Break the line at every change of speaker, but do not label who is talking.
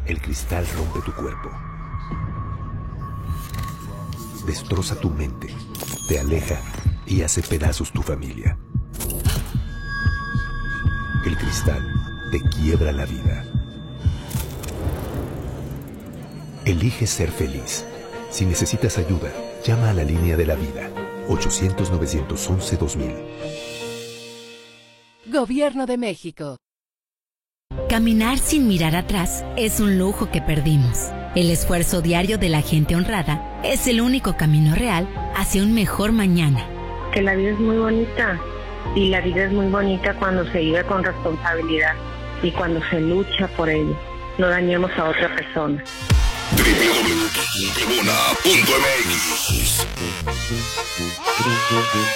El cristal rompe tu cuerpo. Destroza tu mente, te aleja y hace pedazos tu familia. El cristal te quiebra la vida. Elige ser feliz. Si necesitas ayuda, llama a la línea de la vida. 800-911-2000.
Gobierno de México.
Caminar sin mirar atrás es un lujo que perdimos. El esfuerzo diario de la gente honrada es el único camino real hacia un mejor mañana.
Que la vida es muy bonita y la vida es muy bonita cuando se vive con responsabilidad y cuando se lucha por ello. No dañemos a otra persona.
www.tribuna.mx